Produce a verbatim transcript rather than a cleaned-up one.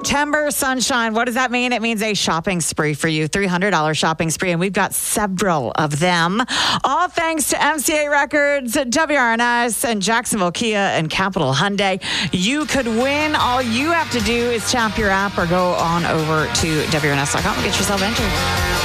September sunshine. What does that mean? It means a shopping spree for you, three hundred dollars shopping spree, and we've got several of them. All thanks to M C A Records, W R N S, and Jacksonville Kia and Capital Hyundai. You could win. All you have to do is tap your app or go on over to W R N S dot com and get yourself entered.